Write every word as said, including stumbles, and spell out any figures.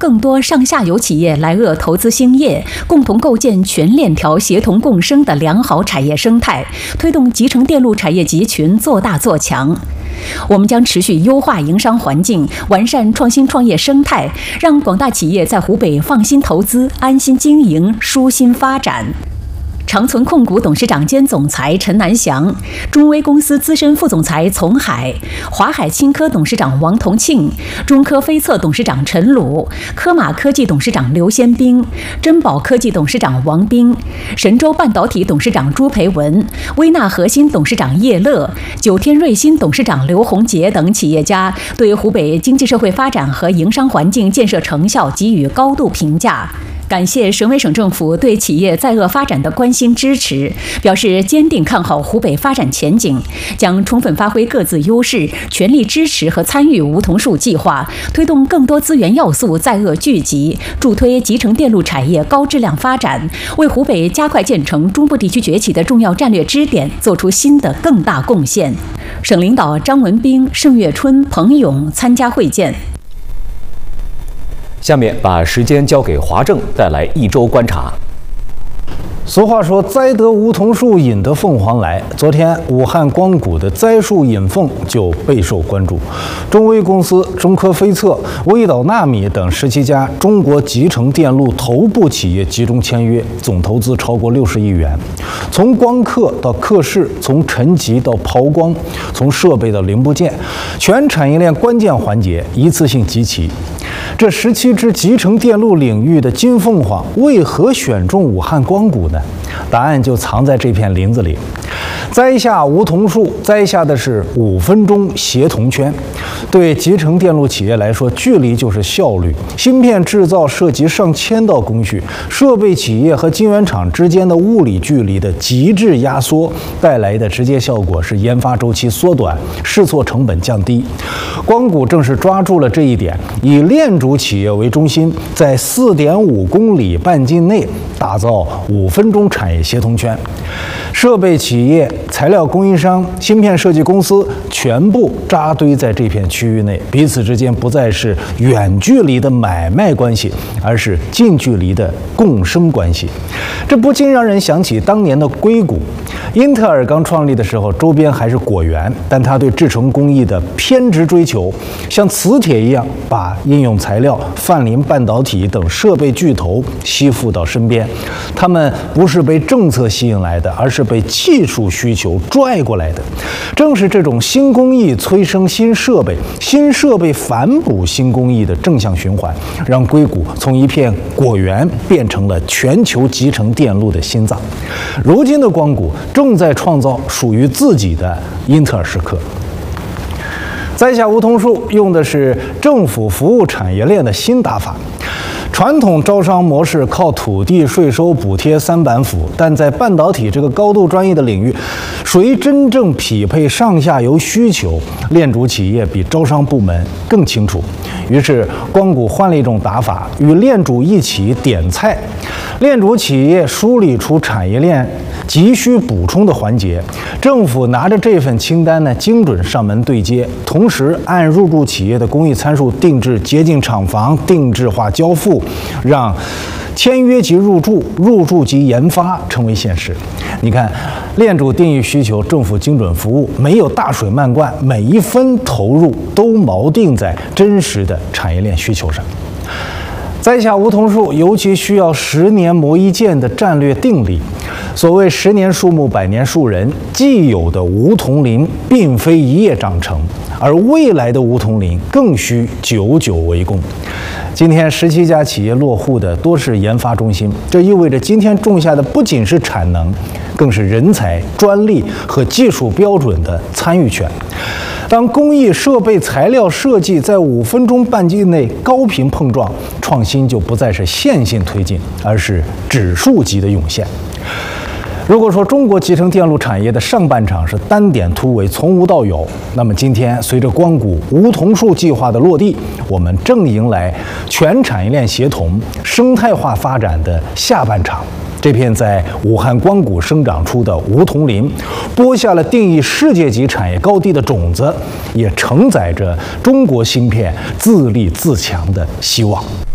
更多上下游企业来鄂投资兴业，共同构建全链条协同共生的良好产业生态，推动集成电路产业集群做大做强。我们将持续优化营商环境，完善创新创业生态，让广大企业在湖北放心投资、安心经营、舒心发展。长存控股董事长兼总裁陈南祥，中微公司资深副总裁丛海，华海轻科董事长王同庆，中科飞测董事长陈鲁，科马科技董事长刘先兵，珍宝科技董事长王斌，神州半导体董事长朱培文，微纳核心董事长叶乐，九天瑞芯董事长刘洪杰等企业家对湖北经济社会发展和营商环境建设成效给予高度评价。感谢省委省政府对企业在鄂发展的关心支持，表示坚定看好湖北发展前景，将充分发挥各自优势，全力支持和参与梧桐树计划，推动更多资源要素在鄂聚集，助推集成电路产业高质量发展，为湖北加快建成中部地区崛起的重要战略支点做出新的更大贡献。省领导张文斌、盛月春、彭勇参加会见。 下面把时间交给华正，带来一周观察。 俗话说，栽得梧桐树，引得凤凰来。昨天，武汉光谷的栽树引凤就备受关注。中微公司、中科飞测、微岛纳米等十七家中国集成电路头部企业集中签约，总投资超过六十亿元。从光刻到刻式，从沉积到抛光，从设备到零部件，全产业链关键环节一次性集齐。这十七只集成电路领域的金凤凰为何选中武汉光谷呢？答案就藏在这片林子里。栽下梧桐树，栽下的是五分钟协同圈。对集成电路企业来说，距离就是效率。芯片制造涉及上千道工序，设备企业和晶圆厂之间的物理距离的极致压缩，带来的直接效果是研发周期缩短，试错成本降低。光谷正是抓住了这一点，以链主企业为中心，在四点五公里半径内打造五分钟产业协同圈。设备企业、材料供应商、芯片设计公司全部扎堆在这片区域内，彼此之间不再是远距离的买卖关系，而是近距离的共生关系。这不禁让人想起当年的硅谷。英特尔刚创立的时候，周边还是果园，但它对制程工艺的偏执追求，像磁铁一样把应用材料、泛临半导体等设备巨头吸附到身边。他们不是被政策吸引来的，而是被技术需求拽过来的。正是这种新工艺催生新设备，新设备反哺新工艺的正向循环，让硅谷从一片果园变成了全球集成电路的心脏。如今的光谷正在创造属于自己的英特尔时刻。栽下梧桐树用的是政府服务产业链的新打法。传统招商模式靠土地、税收、补贴三板斧，但在半导体这个高度专业的领域，谁真正匹配上下游需求，链主企业比招商部门更清楚。于是，光谷换了一种打法，与链主一起点菜。链主企业梳理出产业链急需补充的环节，政府拿着这份清单呢，精准上门对接，同时按入驻企业的工艺参数定制洁净厂房，定制化交付，让签约及入驻、入驻及研发成为现实。你看，链主定义需求，政府精准服务，没有大水漫灌，每一分投入都锚定在真实的产业链需求上。栽下梧桐树，尤其需要十年磨一剑的战略定力。所谓十年树木，百年树人，既有的梧桐林并非一夜长成，而未来的梧桐林更需久久为功。今天十七家企业落户的多是研发中心，这意味着今天种下的不仅是产能，更是人才、专利和技术标准的参与权。当工艺、设备、材料设计在五分钟半径内高频碰撞，创新就不再是线性推进，而是指数级的涌现。如果说中国集成电路产业的上半场是单点突围，从无到有，那么今天随着光谷梧桐树计划的落地，我们正迎来全产业链协同、生态化发展的下半场。这片在武汉光谷生长出的梧桐林，播下了定义世界级产业高地的种子，也承载着中国芯片自立自强的希望。